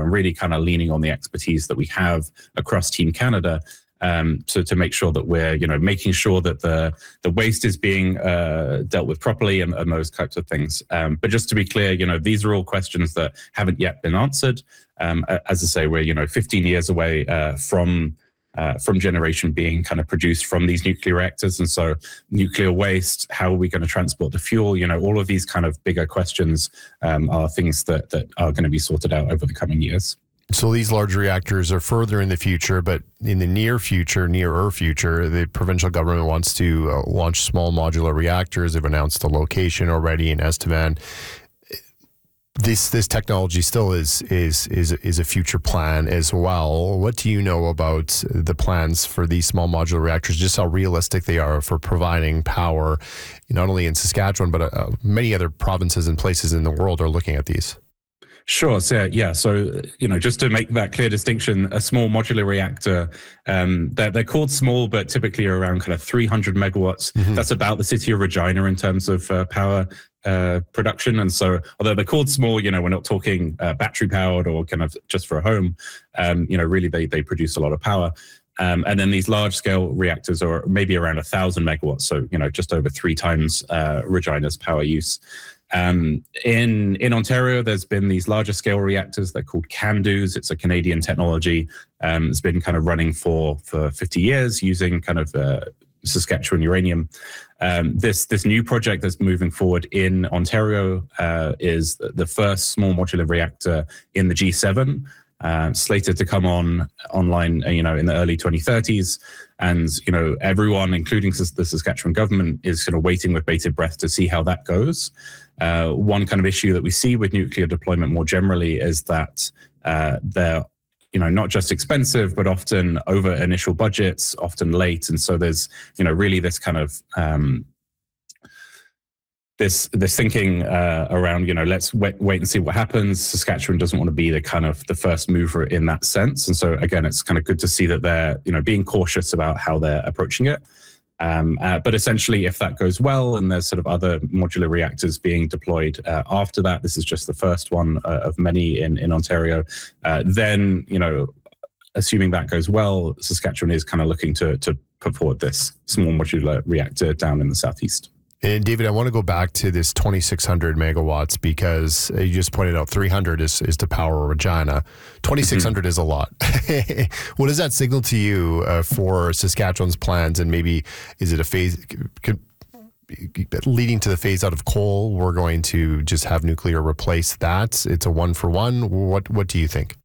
really kind of leaning on the expertise that we have across Team Canada to make sure that we're, making sure that the waste is being dealt with properly and those types of things. But just to be clear, these are all questions that haven't yet been answered. As I say, we're 15 years away from generation being kind of produced from these nuclear reactors. And so nuclear waste, how are we going to transport the fuel? All of these kind of bigger questions are things that are going to be sorted out over the coming years. So these large reactors are further in the future, but in the nearer future, the provincial government wants to launch small modular reactors. They've announced the location already in Estevan. This technology still is a future plan as well. What do you know about the plans for these small modular reactors, just how realistic they are for providing power, not only in Saskatchewan, but many other provinces and places in the world are looking at these? Sure. So, just to make that clear distinction, a small modular reactor, they're called small, but typically around kind of 300 megawatts. Mm-hmm. That's about the city of Regina in terms of power production. And so, although they're called small, we're not talking battery powered or kind of just for a home. Really, they produce a lot of power. And then these large scale reactors are maybe around 1,000 megawatts. So, just over 3 times Regina's power use. In Ontario, there's been these larger scale reactors. They're called CANDUs. It's a Canadian technology. It's been kind of running for 50 years using kind of Saskatchewan uranium. This new project that's moving forward in Ontario is the first small modular reactor in the G7. Slated to come online, in the early 2030s. And, everyone, including the Saskatchewan government, is kind of waiting with bated breath to see how that goes. One kind of issue that we see with nuclear deployment more generally is that they're, not just expensive, but often over initial budgets, often late. And so there's, really this kind of this thinking around, let's wait and see what happens. Saskatchewan doesn't want to be the first mover in that sense. And so again, it's kind of good to see that they're, being cautious about how they're approaching it. But essentially, if that goes well and there's sort of other modular reactors being deployed after that, this is just the first one of many in Ontario, then, assuming that goes well, Saskatchewan is kind of looking to put forward this small modular reactor down in the southeast. And David, I want to go back to this 2,600 megawatts because you just pointed out 300 is to power Regina. 2,600 is a lot. What does that signal to you for Saskatchewan's plans? And maybe is it a phase leading to the phase out of coal? We're going to just have nuclear replace that. It's a 1-for-1. What do you think?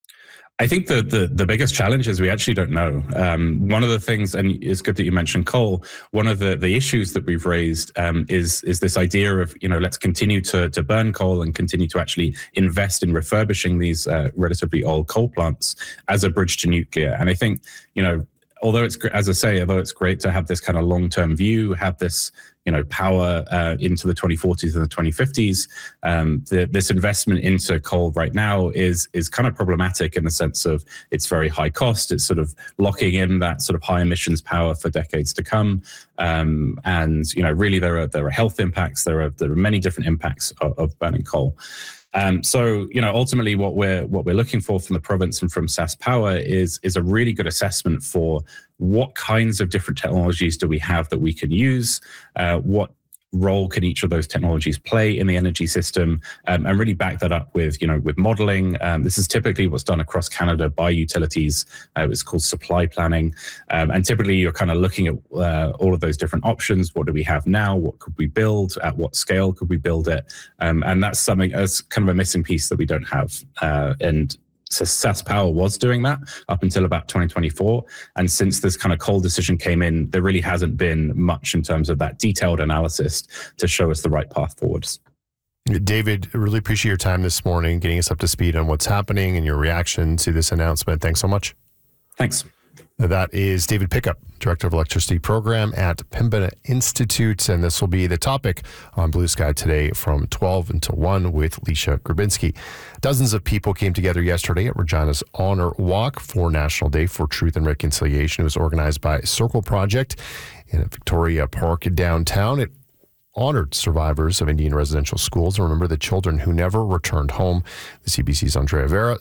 I think the biggest challenge is we actually don't know. One of the things, and it's good that you mentioned coal, one of the issues that we've raised is this idea of, let's continue to burn coal and continue to actually invest in refurbishing these relatively old coal plants as a bridge to nuclear. And I think, although it's great to have this kind of long-term view, have this, power into the 2040s and the 2050s, this investment into coal right now is kind of problematic in the sense of it's very high cost. It's sort of locking in that sort of high emissions power for decades to come. And, really there are health impacts. There are many different impacts of burning coal. So, ultimately what we're looking for from the province and from SaskPower is a really good assessment for what kinds of different technologies do we have that we can use, what role can each of those technologies play in the energy system, and really back that up with modeling. This is typically what's done across Canada by utilities. It's called supply planning. And typically you're kind of looking at all of those different options. What do we have now? What could we build? At what scale could we build it? And that's something as kind of a missing piece that we don't have. And so SaskPower was doing that up until about 2024. And since this kind of coal decision came in, there really hasn't been much in terms of that detailed analysis to show us the right path forwards. David, really appreciate your time this morning, getting us up to speed on what's happening and your reaction to this announcement. Thanks so much. Thanks. That is David Pickup, Director of Electricity Program at Pembina Institute, and this will be the topic on Blue Sky today from 12 until 1 with Leisha Grabinski. Dozens of people came together yesterday at Regina's Honor Walk for National Day for Truth and Reconciliation. It was organized by Circle Project in Victoria Park downtown. It honored survivors of Indian residential schools and remember the children who never returned home. The CBC's Andrea Vera